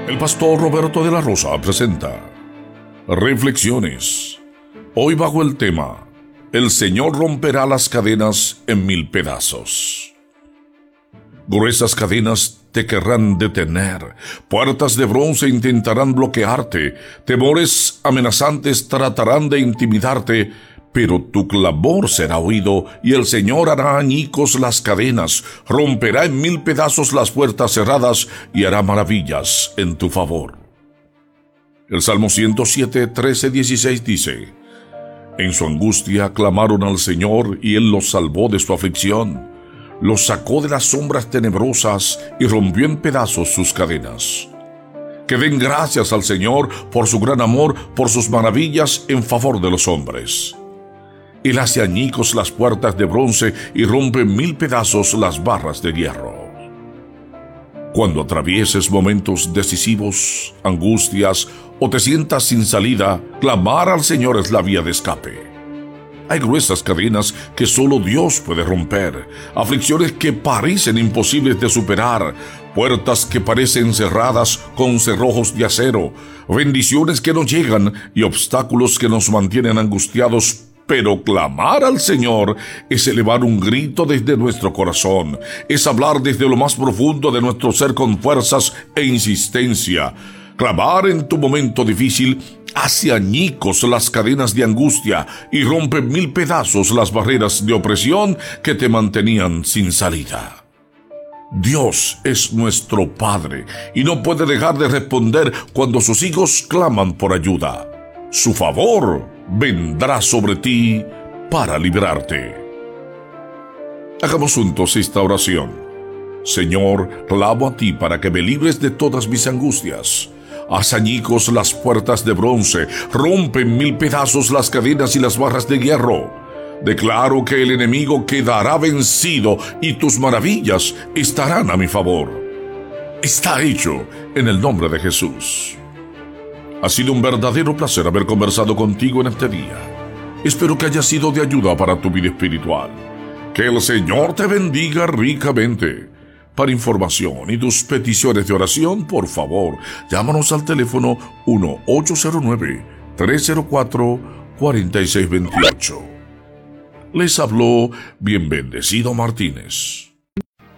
El pastor Roberto de la Rosa presenta Reflexiones. Hoy bajo el tema: el Señor romperá las cadenas en 1000 pedazos. Gruesas cadenas te querrán detener, puertas de bronce intentarán bloquearte, temores amenazantes tratarán de intimidarte, pero tu clamor será oído y el Señor hará añicos las cadenas, romperá en 1000 pedazos las puertas cerradas y hará maravillas en tu favor. El Salmo 107, 13, 16 dice: En su angustia clamaron al Señor y Él los salvó de su aflicción. Los sacó de las sombras tenebrosas y rompió en pedazos sus cadenas. Que den gracias al Señor por su gran amor, por sus maravillas en favor de los hombres. Él hace añicos las puertas de bronce y rompe en 1000 pedazos las barras de hierro. Cuando atravieses momentos decisivos, angustias o te sientas sin salida, clamar al Señor es la vía de escape. Hay gruesas cadenas que solo Dios puede romper, aflicciones que parecen imposibles de superar, puertas que parecen cerradas con cerrojos de acero, bendiciones que no llegan y obstáculos que nos mantienen angustiados. Pero clamar al Señor es elevar un grito desde nuestro corazón, es hablar desde lo más profundo de nuestro ser con fuerzas e insistencia. Clamar en tu momento difícil hace añicos las cadenas de angustia y rompe en 1000 pedazos las barreras de opresión que te mantenían sin salida. Dios es nuestro Padre y no puede dejar de responder cuando sus hijos claman por ayuda. Su favor vendrá sobre ti para librarte. Hagamos juntos esta oración. Señor, clamo a ti para que me libres de todas mis angustias. Haz añicos las puertas de bronce, rompe en 1000 pedazos las cadenas y las barras de hierro. Declaro que el enemigo quedará vencido y tus maravillas estarán a mi favor. Está hecho en el nombre de Jesús. Ha sido un verdadero placer haber conversado contigo en este día. Espero que haya sido de ayuda para tu vida espiritual. Que el Señor te bendiga ricamente. Para información y tus peticiones de oración, por favor, llámanos al teléfono 1-809-304-4628. Les habló Bien Bendecido Martínez.